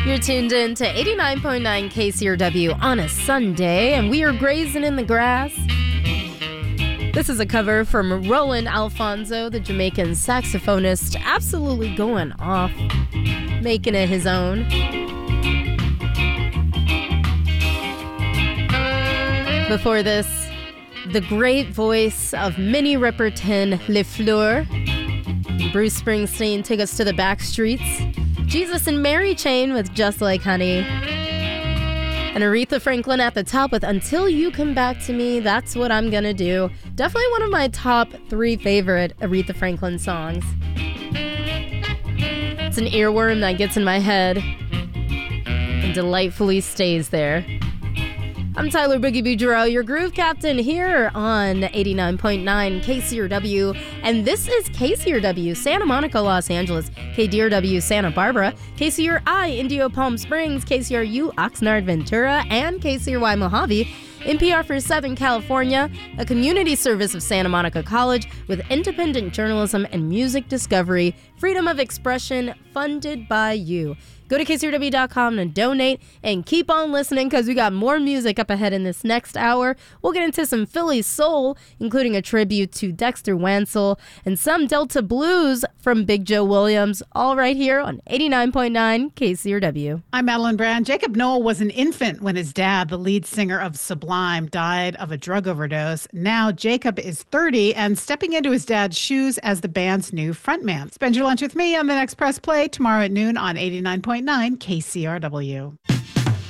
You're tuned in to 89.9 KCRW on a Sunday, and we are grazing in the grass. This is a cover from Roland Alfonso, the Jamaican saxophonist, absolutely going off, making it his own. Before this, the great voice of Minnie Riperton, Les Fleurs. Bruce Springsteen took us to the back streets. Jesus and Mary Chain with Just Like Honey. And Aretha Franklin at the top with Until You Come Back to Me, That's What I'm Gonna Do. Definitely one of my top 3 favorite Aretha Franklin songs. It's an earworm that gets in my head and delightfully stays there. I'm Tyler Boogie Boudreaux, your groove captain here on 89.9 KCRW, and this is KCRW Santa Monica, Los Angeles, KDRW Santa Barbara, KCRI Indio Palm Springs, KCRU Oxnard Ventura, and KCRY Mojave. NPR for Southern California, a community service of Santa Monica College with independent journalism and music discovery, freedom of expression, funded by you. Go to KCRW.com and donate, and keep on listening because we got more music up ahead in this next hour. We'll get into some Philly soul, including a tribute to Dexter Wansel, and some Delta blues from Big Joe Williams, all right here on 89.9 KCRW. I'm Madeline Brand. Jacob Noel was an infant when his dad, the lead singer of Sublime, died of a drug overdose. Now Jacob is 30 and stepping into his dad's shoes as the band's new frontman. Spend your lunch with me on the next Press Play tomorrow at noon on 89.9 KCRW.